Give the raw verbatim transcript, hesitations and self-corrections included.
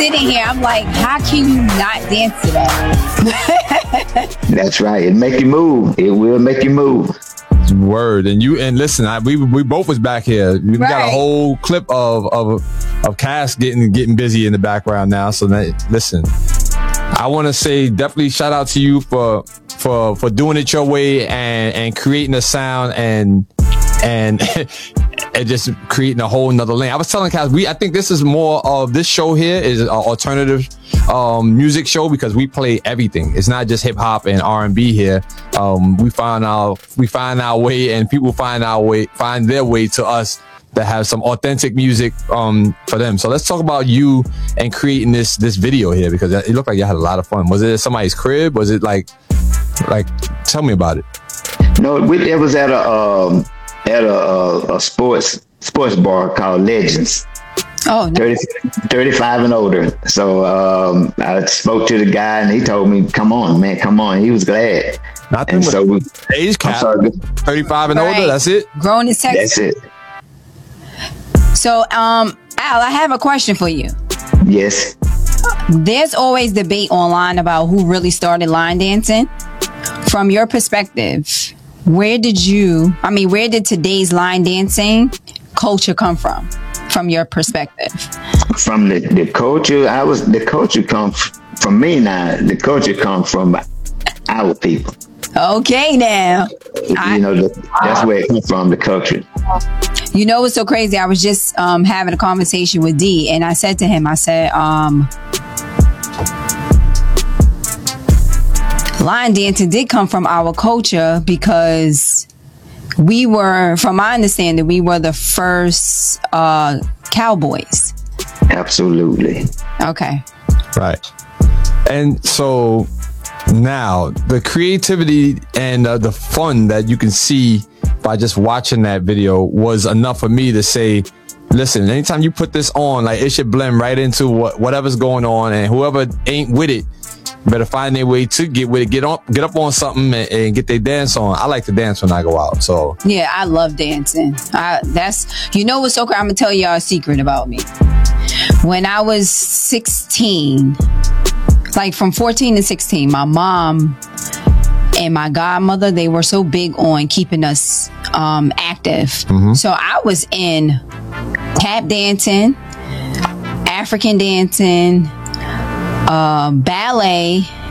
sitting here, I'm like, how can you not dance to that? That's right. It make you move. It will make you move. Word. And you and listen, I, we we both was back here. We right. got a whole clip of of of Cass getting getting busy in the background now. So that, listen, I want to say definitely shout out to you for for for doing it your way and and creating a sound and and and just creating a whole nother lane. I was telling Cass, we I think this is more of this show here is an alternative um music show because we play everything. It's not just hip hop and R and B here. Um, we find our we find our way, and people find our way, find their way to us that have some authentic music um for them. So let's talk about you and creating this this video here because it looked like you had a lot of fun. Was it at somebody's crib? Was it like like tell me about it? No, it was at a um at a, a, a sports sports bar called Legends. Oh, no. thirty, thirty-five and older. So um, I spoke to the guy and he told me, come on, man, come on. He was glad. Nothing and so we, age cap, thirty-five and right. older, that's it? Grown in Texas. That's it. So, um, Al, I have a question for you. Yes. There's always debate online about who really started line dancing. From your perspective, where did you, I mean, where did today's line dancing culture come from? From your perspective, from the, the culture, I was the culture comes from me now. The culture comes from our people. Okay, now you I, know the, that's where it comes from. The culture. You know what's so crazy? I was just um, having a conversation with D, and I said to him, I said, um, line dancing did come from our culture because we were, from my understanding, we were the first uh, cowboys. Absolutely. Okay. Right. And so now the creativity and uh, the fun that you can see by just watching that video was enough for me to say, listen, anytime you put this on, like it should blend right into what, whatever's going on, and whoever ain't with it better find their way to get with it, get on, get up on something and, and get their dance on. I like to dance when I go out. So yeah, I love dancing. I, that's, you know what's so crazy? I'm gonna tell y'all a secret about me. When I was sixteen, like from fourteen to sixteen, my mom and my godmother, they were so big on keeping us um, active. Mm-hmm. So I was in tap dancing, African dancing, Uh, ballet,